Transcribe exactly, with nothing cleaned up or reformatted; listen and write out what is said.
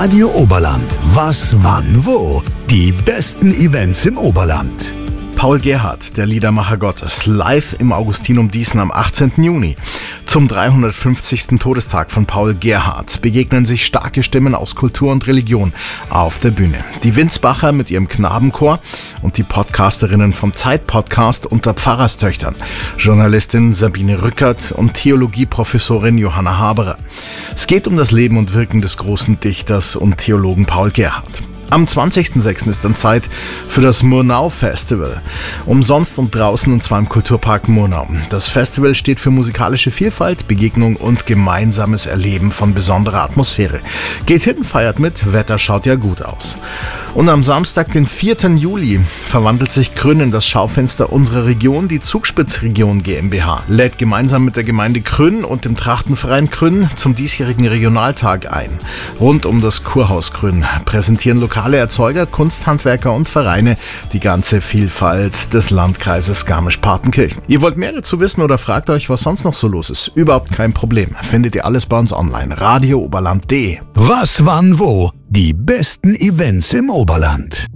Radio Oberland. Was, wann, wo? Die besten Events im Oberland. Paul Gerhardt, der Liedermacher Gottes, live im Augustinum Dießen am achtzehnten Juni. Zum dreihundertfünfzigsten Todestag von Paul Gerhardt begegnen sich starke Stimmen aus Kultur und Religion auf der Bühne. Die Winsbacher mit ihrem Knabenchor und die Podcasterinnen vom Zeit-Podcast unter Pfarrerstöchtern, Journalistin Sabine Rückert und Theologieprofessorin Johanna Haberer. Es geht um das Leben und Wirken des großen Dichters und Theologen Paul Gerhardt. Am zwanzigsten sechsten ist dann Zeit für das Murnau Festival. Umsonst und draußen, und zwar im Kulturpark Murnau. Das Festival steht für musikalische Vielfalt, Begegnung und gemeinsames Erleben von besonderer Atmosphäre. Geht hin, feiert mit, Wetter schaut ja gut aus. Und am Samstag, den vierten Juli, verwandelt sich Krünn in das Schaufenster unserer Region. Die Zugspitzregion GmbH lädt gemeinsam mit der Gemeinde Krünn und dem Trachtenverein Krünn zum diesjährigen Regionaltag ein. Rund um das Kurhaus Krünn präsentieren lokale Erzeuger, Kunsthandwerker und Vereine die ganze Vielfalt des Landkreises Garmisch-Partenkirchen. Ihr wollt mehr dazu wissen oder fragt euch, was sonst noch so los ist? Überhaupt kein Problem. Findet ihr alles bei uns online. radio oberland punkt de. Was, wann, wo? Die besten Events im Oberland.